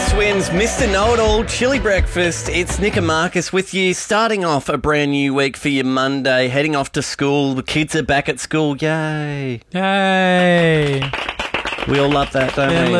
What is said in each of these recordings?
Swins, Mr. Know-It-All, Chili Breakfast. It's Nick and Marcus with you, starting off a brand new week for your Monday, heading off to school. The kids are back at school. Yay. Yay. We all love that, don't They're we?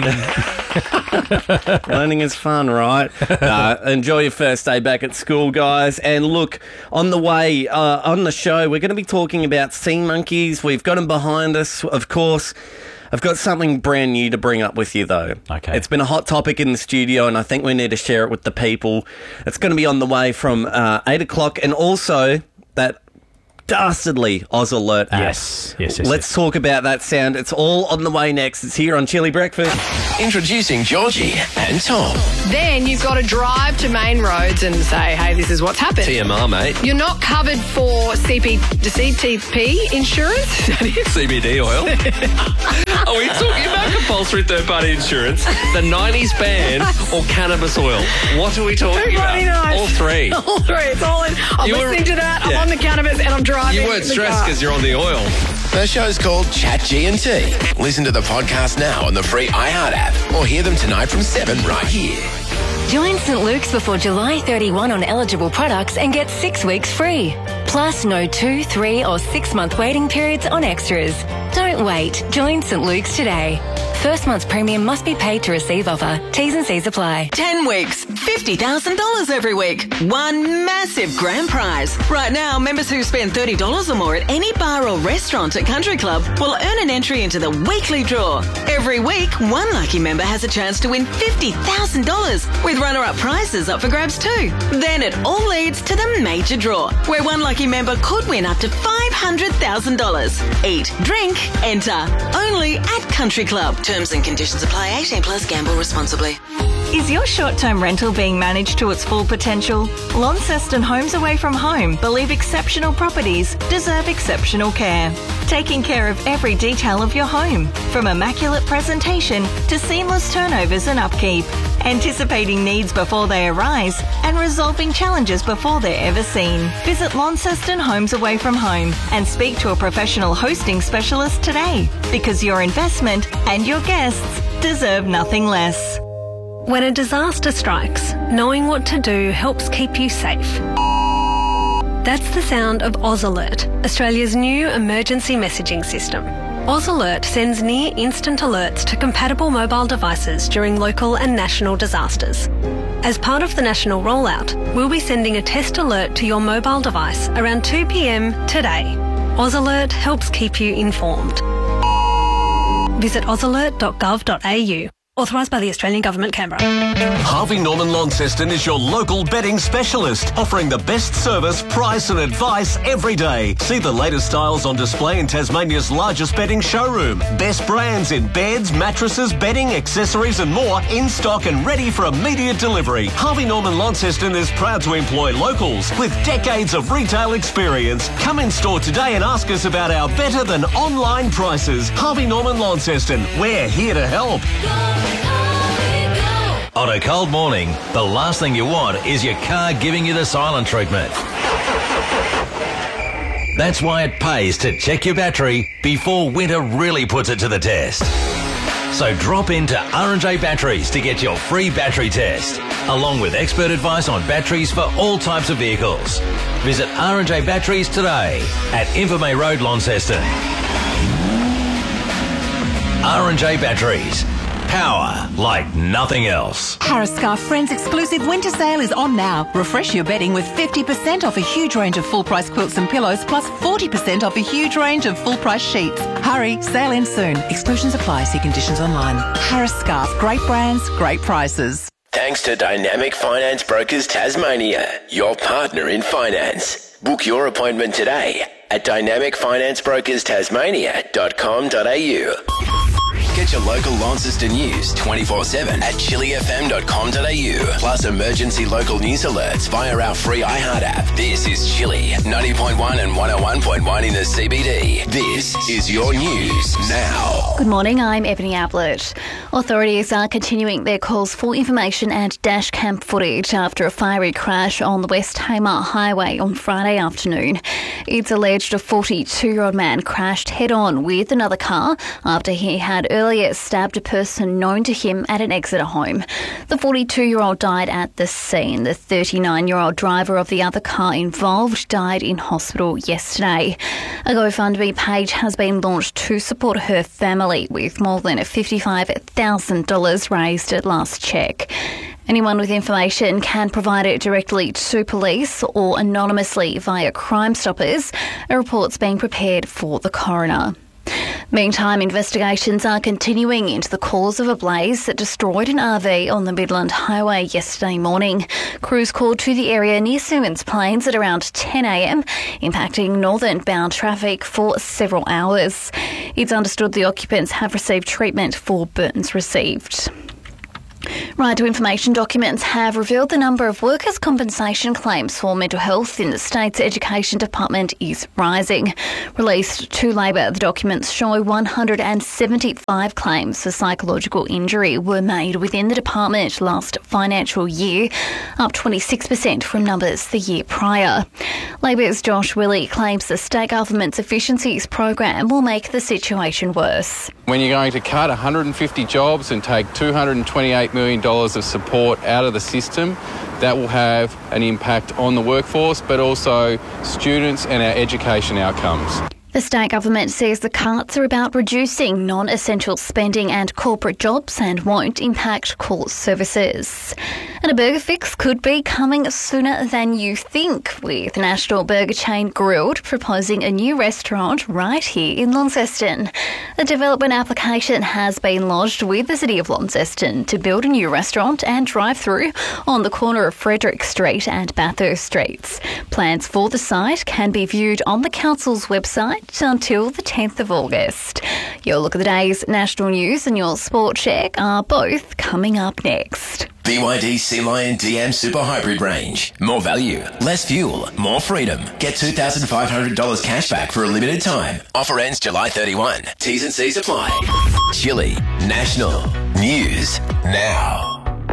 learning. Learning is fun, right? Enjoy your first day back at school, guys. And look, on the way, on the show, we're going to be talking about sea monkeys. We've got them behind us, of course. I've got something brand new to bring up with you, though. Okay. It's been a hot topic in the studio, and I think we need to share it with the people. It's going to be on the way from 8 o'clock, and also that dastardly Oz Alert app. Yes. Let's talk about that sound. It's all on the way next. It's here on Chili Breakfast. Introducing Georgie and Tom. Then you've got to drive to main roads and say, hey, this is what's happened. TMR, mate. You're not covered for CTP insurance? CBD oil. Are we talking about compulsory third-party insurance, the 90s ban, or cannabis oil? What are we talking about? Nice. All three. All three. It's all in. I'm listening to that. I'm on the cannabis and I'm driving. You weren't stressed because you're on the oil. The show's called Chat G&T. Listen to the podcast now on the free iHeart app or hear them tonight from 7 right here. Join St. Luke's before July 31 on eligible products and get 6 weeks free. Plus no 2, 3 or 6 month waiting periods on extras. Don't wait. Join St. Luke's today. First month's premium must be paid to receive offer. T's and C's apply. 10 weeks, $50,000 every week. One massive grand prize. Right now, members who spend $30 or more at any bar or restaurant at Country Club will earn an entry into the weekly draw. Every week, one lucky member has a chance to win $50,000 with runner-up prizes up for grabs too. Then it all leads to the major draw, where one lucky member could win up to $500,000. Eat, drink, enter. Only at Country Club. Terms and conditions apply. 18 plus. Gamble responsibly. Is your short-term rental being managed to its full potential? Launceston Homes Away from Home believe exceptional properties deserve exceptional care. Taking care of every detail of your home, from immaculate presentation to seamless turnovers and upkeep. Anticipating needs before they arise and resolving challenges before they're ever seen. Visit Launceston Homes Away from Home and speak to a professional hosting specialist today, because your investment and your guests deserve nothing less. When a disaster strikes, knowing what to do helps keep you safe. That's the sound of Oz Alert, Australia's new emergency messaging system. Oz Alert sends near instant alerts to compatible mobile devices during local and national disasters. As part of the national rollout, we'll be sending a test alert to your mobile device around 2 p.m. today. Oz Alert helps keep you informed. Visit ozalert.gov.au. Authorised by the Australian Government, Canberra. Harvey Norman Launceston is your local bedding specialist, offering the best service, price and advice every day. See the latest styles on display in Tasmania's largest bedding showroom. Best brands in beds, mattresses, bedding, accessories and more in stock and ready for immediate delivery. Harvey Norman Launceston is proud to employ locals with decades of retail experience. Come in store today and ask us about our better than online prices. Harvey Norman Launceston, we're here to help. On a cold morning, the last thing you want is your car giving you the silent treatment. That's why it pays to check your battery before winter really puts it to the test. So drop into R&J Batteries to get your free battery test, along with expert advice on batteries for all types of vehicles. Visit R&J Batteries today at Invermay Road, Launceston. R&J Batteries. Power like nothing else. Harris Scarf Friends exclusive winter sale is on now. Refresh your bedding with 50% off a huge range of full-price quilts and pillows, plus 40% off a huge range of full-price sheets. Hurry, sale ends soon. Exclusions apply. See conditions online. Harris Scarf. Great brands, great prices. Thanks to Dynamic Finance Brokers Tasmania, your partner in finance. Book your appointment today at dynamicfinanceBrokersTasmania.com.au. Get your local Launceston news 24/7 at chilifm.com.au. Plus emergency local news alerts via our free iHeart app. This is Chili, 90.1 and 101.1 in the CBD. This is your news now. Good morning, I'm Ebony Ablett. Authorities are continuing their calls for information and dash cam footage after a fiery crash on the West Tamar Highway on Friday afternoon. It's alleged a 42-year-old man crashed head-on with another car after he had earlier earlier stabbed a person known to him at an Exeter home. The 42-year-old died at the scene. The 39-year-old driver of the other car involved died in hospital yesterday. A GoFundMe page has been launched to support her family, with more than $55,000 raised at last check. Anyone with information can provide it directly to police or anonymously via Crime Stoppers. A report's being prepared for the coroner. Meantime, investigations are continuing into the cause of a blaze that destroyed an RV on the Midland Highway yesterday morning. Crews called to the area near Simmons Plains at around 10 a.m, impacting northern bound traffic for several hours. It's understood the occupants have received treatment for burns received. Right to Information documents have revealed the number of workers' compensation claims for mental health in the state's Education Department is rising. Released to Labor, the documents show 175 claims for psychological injury were made within the department last financial year, up 26% from numbers the year prior. Labor's Josh Willey claims the state government's efficiencies program will make the situation worse. When you're going to cut 150 jobs and take $228 million of support out of the system, that will have an impact on the workforce, but also students and our education outcomes. The state government says the cuts are about reducing non-essential spending and corporate jobs and won't impact core services. And a burger fix could be coming sooner than you think, with national burger chain Grilled proposing a new restaurant right here in Launceston. The development application has been lodged with the City of Launceston to build a new restaurant and drive-through on the corner of Frederick Street and Bathurst Streets. Plans for the site can be viewed on the council's website until the 10th of August. Your look at the day's national news and your sport check are both coming up next. BYD Sea Lion DM Super Hybrid range. More value, less fuel, more freedom. Get $2,500 cash back for a limited time. Offer ends July 31. T's and C's apply. Chili National News Now.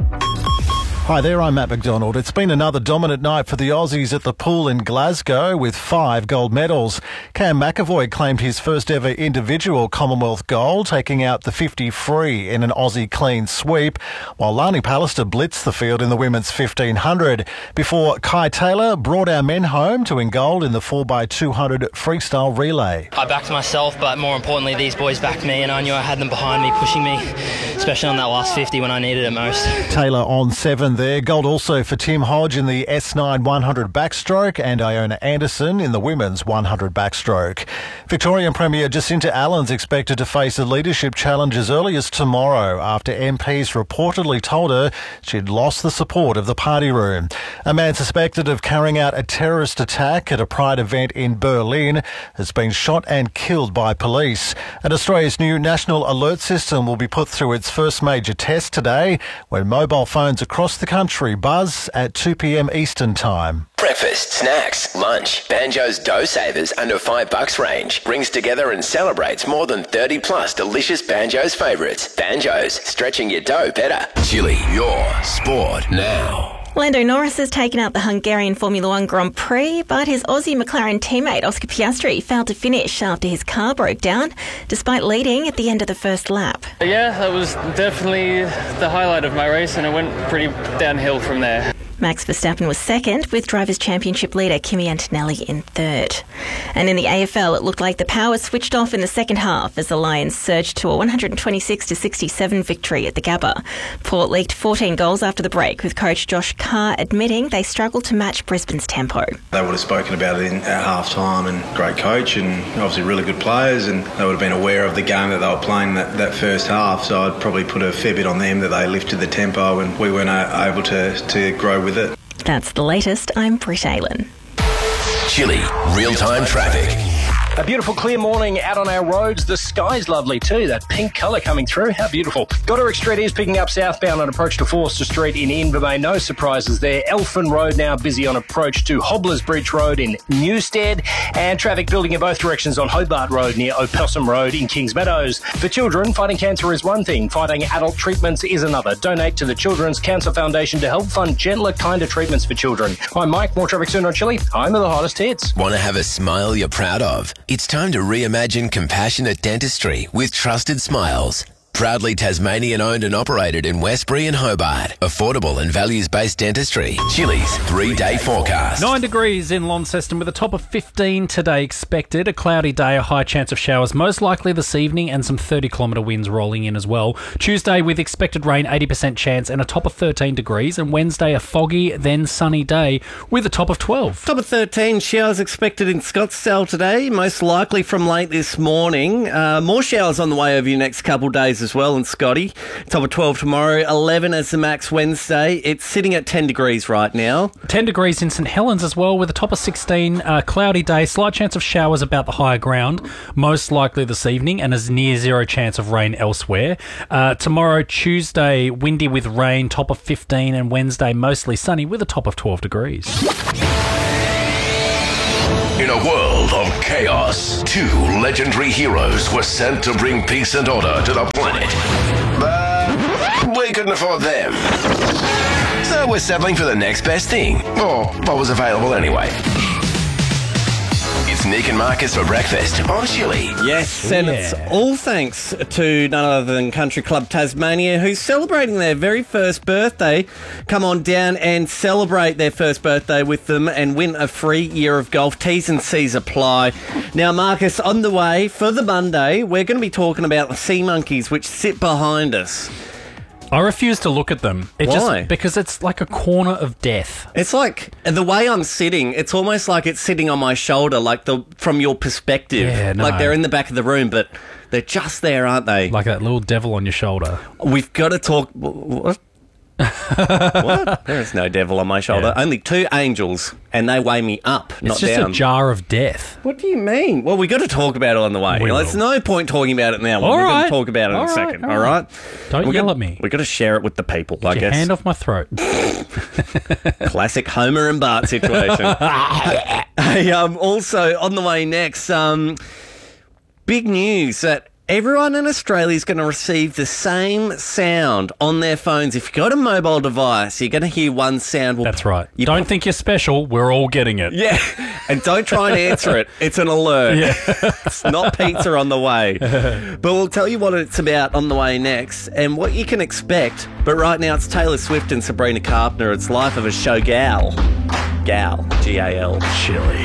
Hi there, I'm Matt McDonald. It's been another dominant night for the Aussies at the pool in Glasgow with 5 gold medals. Cam McAvoy claimed his first ever individual Commonwealth gold, taking out the 50 free in an Aussie clean sweep, while Lani Pallister blitzed the field in the women's 1500 before Kai Taylor brought our men home to win gold in the 4x200 freestyle relay. I backed myself, but more importantly, these boys backed me, and I knew I had them behind me, pushing me, especially on that last 50 when I needed it most. Taylor on 7 there. Gold also for Tim Hodge in the S9 100 backstroke and Iona Anderson in the women's 100 backstroke. Victorian Premier Jacinta Allen's expected to face a leadership challenge as early as tomorrow after MPs reportedly told her she'd lost the support of the party room. A man suspected of carrying out a terrorist attack at a Pride event in Berlin has been shot and killed by police. And Australia's new national alert system will be put through its first major test today when mobile phones across the country buzz at 2 p.m. Eastern Time. Breakfast, snacks, lunch. Banjo's Dough Savers under $5 range brings together and celebrates more than 30 plus delicious Banjo's favourites. Banjo's, stretching your dough better. Chili, your sport now. Lando Norris has taken out the Hungarian Formula One Grand Prix, but his Aussie McLaren teammate Oscar Piastri failed to finish after his car broke down, despite leading at the end of the first lap. Yeah, that was definitely the highlight of my race, and it went pretty downhill from there. Max Verstappen was second, with Drivers' Championship leader Kimi Antonelli in third. And in the AFL, it looked like the power switched off in the second half as the Lions surged to a 126-67 victory at the Gabba. Port leaked 14 goals after the break, with coach Josh Carr admitting they struggled to match Brisbane's tempo. They would have spoken about it at half-time, and great coach and obviously really good players, and they would have been aware of the game that they were playing that first half, so I'd probably put a fair bit on them that they lifted the tempo and we weren't able to grow with it. That's the latest. I'm Britt Aylan. Chili, real-time traffic. A beautiful clear morning out on our roads. The sky's lovely too, that pink colour coming through. How beautiful. Goderic Street is picking up southbound on approach to Forster Street in Invermay. No surprises there. Elfin Road now busy on approach to Hobblers Bridge Road in Newstead. And traffic building in both directions on Hobart Road near Opossum Road in Kings Meadows. For children, fighting cancer is one thing. Fighting adult treatments is another. Donate to the Children's Cancer Foundation to help fund gentler, kinder treatments for children. I'm Mike. More traffic soon on Chili. I'm with the hottest hits. Want to have a smile you're proud of? It's time to reimagine compassionate dentistry with Trusted Smiles. Proudly Tasmanian owned and operated in Westbury and Hobart. Affordable and values-based dentistry. Chili's 3-day forecast. 9 degrees in Launceston with a top of 15 today expected. A cloudy day, a high chance of showers, most likely this evening, and some 30-kilometre winds rolling in as well. Tuesday with expected rain, 80% chance, and a top of 13 degrees. And Wednesday, a foggy, then sunny day with a top of 12. Top of 13, showers expected in Scottsdale today, most likely from late this morning. More showers on the way over your next couple days as well in Scotty. Top of 12 tomorrow, 11 as the max Wednesday. It's sitting at 10 degrees right now. 10 degrees in St Helens as well with a top of 16. Cloudy day, slight chance of showers about the higher ground, most likely this evening, and as near zero chance of rain elsewhere. Tomorrow, Tuesday, windy with rain, top of 15, and Wednesday, mostly sunny with a top of 12 degrees. In a world of chaos, 2 legendary heroes were sent to bring peace and order to the planet. But we couldn't afford them. So we're settling for the next best thing, or what was available anyway. It's Nick and Marcus for breakfast on Chili. Yes, and it's all thanks to none other than Country Club Tasmania, who's celebrating their very first birthday. Come on down and celebrate their first birthday with them and win a free year of golf. T's and C's apply. Now, Marcus, on the way for the Monday, we're going to be talking about the sea monkeys, which sit behind us. I refuse to look at them. Why? Because it's like a corner of death. It's like, the way I'm sitting, it's almost like it's sitting on my shoulder, like from your perspective. Yeah, no. Like they're in the back of the room, but they're just there, aren't they? Like that little devil on your shoulder. We've got to talk... What? What? There's no devil on my shoulder. Yeah. Only 2 angels, and they weigh me up, not It's just down. a jar of death. What do you mean? Well, we got to talk about it on the way. We There's will. no point talking about it now. All We're going right. to talk about it in All a right, second. all All right? Don't yell at me. We've got to share it with the people, I Your guess. hand off my throat. Classic Homer and Bart situation. Hey, also, on the way next, big news that everyone in Australia is going to receive the same sound on their phones. If you've got a mobile device, you're going to hear one sound. That's right. Don't think you're special. We're all getting it. Yeah, and don't try and answer it. It's an alert. Yeah. It's not pizza on the way. But we'll tell you what it's about on the way next and what you can expect. But right now, it's Taylor Swift and Sabrina Carpenter. It's Life of a Showgal. Gal. G-A-L. Chili.